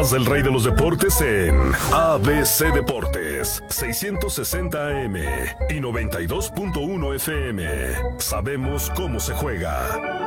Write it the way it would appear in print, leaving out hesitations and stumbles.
más del rey de los deportes en ABC Deportes, 660 AM y 92.1 FM. Sabemos cómo se juega.